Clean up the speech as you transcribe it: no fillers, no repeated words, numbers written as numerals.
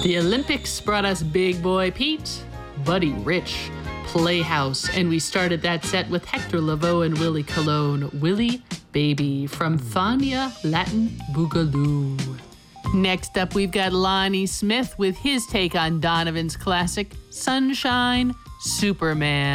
The Olympics brought us Big Boy Pete, Buddy Rich, Playhouse, and we started that set with Hector Lavoe and Willie Colon, Willie Baby from Fania Latin Boogaloo. Next up, we've got Lonnie Smith with his take on Donovan's classic, Sunshine Superman.